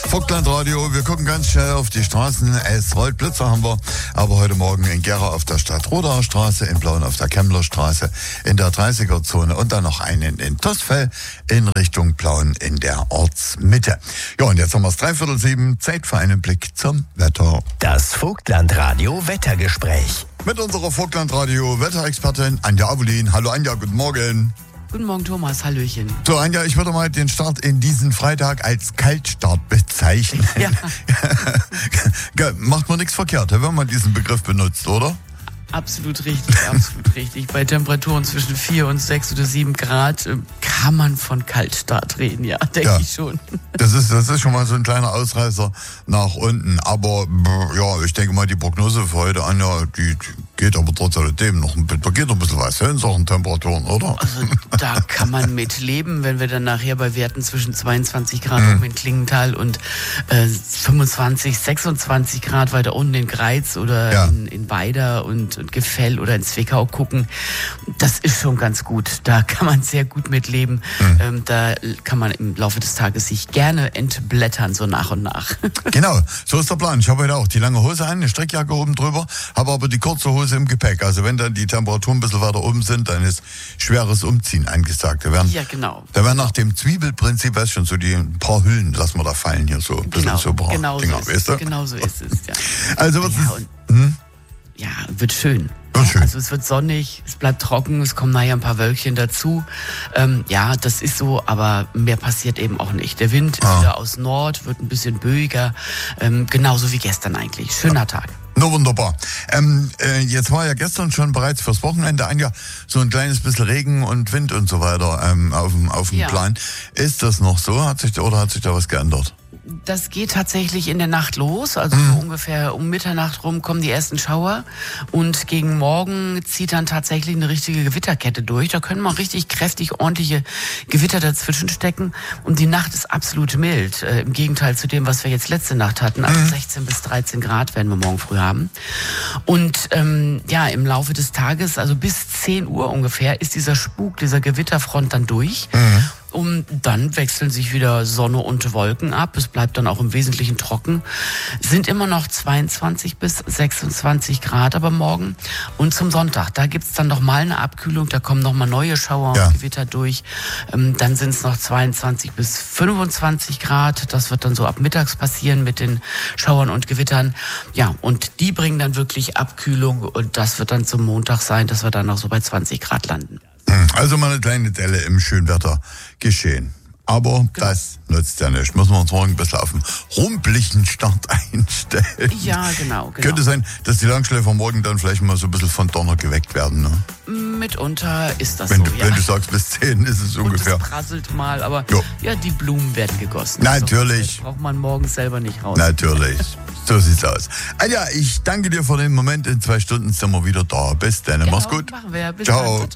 Vogtland-Radio, wir gucken ganz schnell auf die Straßen. Es rollt, Blitzer haben wir, aber heute Morgen in Gera auf der Stadtrodaer Straße, in Plauen auf der Kemmler Straße, in der 30er-Zone und dann noch einen in Tossfell in Richtung Plauen in der Ortsmitte. Ja, und jetzt haben wir es 6:45, Zeit für einen Blick zum Wetter. Das Vogtland-Radio Wettergespräch. Mit unserer Vogtland-Radio Wetterexpertin Anja Avelin. Hallo Anja, guten Morgen. Guten Morgen, Thomas. Hallöchen. So, Anja, ich würde mal den Start in diesen Freitag als Kaltstart bezeichnen. Ja. Macht man nichts verkehrt, wenn man diesen Begriff benutzt, oder? Absolut richtig, absolut richtig. Bei Temperaturen zwischen 4 und 6 oder 7 Grad kann man von Kaltstart reden, ja, denke ich schon. Das ist schon mal so ein kleiner Ausreißer nach unten. Aber ja, ich denke mal, die Prognose für heute, Anja, die geht aber trotzdem noch ein bisschen was hin, Sachen Temperaturen, oder? Also da kann man mit leben, wenn wir dann nachher bei Werten zwischen 22 Grad oben in Klingenthal und 25, 26 Grad weiter unten in Greiz oder in Weida und Gefell oder in Zwickau gucken. Das ist schon ganz gut. Da kann man sehr gut mit leben. Da kann man im Laufe des Tages sich gerne entblättern, so nach und nach. Genau, so ist der Plan. Ich habe heute auch die lange Hose an, eine Strickjacke oben drüber, habe aber die kurze Hose im Gepäck. Also wenn dann die Temperaturen ein bisschen weiter oben sind, dann ist schweres Umziehen angesagt. Ja, genau. Da werden nach dem Zwiebelprinzip, weißt schon, so die ein paar Hüllen lassen wir da fallen hier so. Ein bisschen so ein paar Dinger, weißt du? Genau so ist es, ja. Also was ja, wird schön. Schön. Also es wird sonnig, es bleibt trocken, es kommen nachher ein paar Wölkchen dazu. Ja, das ist so, aber mehr passiert eben auch nicht. Der Wind ist wieder aus Nord, wird ein bisschen böiger, genauso wie gestern eigentlich. Schöner Tag. No, wunderbar. Jetzt war ja gestern schon bereits fürs Wochenende so ein kleines bisschen Regen und Wind und so weiter auf dem Plan. Ist das noch so? Hat sich da was geändert? Das geht tatsächlich in der Nacht los, also so ungefähr um Mitternacht rum kommen die ersten Schauer und gegen Morgen zieht dann tatsächlich eine richtige Gewitterkette durch. Da können mal richtig kräftig ordentliche Gewitter dazwischen stecken und die Nacht ist absolut mild, im Gegenteil zu dem, was wir jetzt letzte Nacht hatten, also 16 bis 13 Grad werden wir morgen früh haben. Und im Laufe des Tages, also bis 10 Uhr ungefähr, ist dieser Spuk, dieser Gewitterfront dann durch. Und dann wechseln sich wieder Sonne und Wolken ab. Es bleibt dann auch im Wesentlichen trocken. Sind immer noch 22 bis 26 Grad aber morgen. Und zum Sonntag, da gibt's dann noch mal eine Abkühlung. Da kommen noch mal neue Schauer und Gewitter durch. Dann sind es noch 22 bis 25 Grad. Das wird dann so ab mittags passieren mit den Schauern und Gewittern. Ja, und die bringen dann wirklich Abkühlung. Und das wird dann zum Montag sein, dass wir dann noch so bei 20 Grad landen. Also mal eine kleine Delle im Schönwetter geschehen. Aber das nützt ja nicht. Müssen wir uns morgen ein bisschen auf den rumpeligen Start einstellen. Ja, genau. Könnte sein, dass die Langschläfer morgen dann vielleicht mal so ein bisschen von Donner geweckt werden, ne? Mitunter ist das wenn so, Wenn du sagst, bis 10 ist es ungefähr. Und es prasselt mal, aber die Blumen werden gegossen. Natürlich. Das braucht man morgens selber nicht raus. Natürlich. So sieht's aus. Anja, ich danke dir für den Moment. In 2 Stunden sind wir wieder da. Bis dann. Mach's gut. Machen wir. Bis Ciao. dann.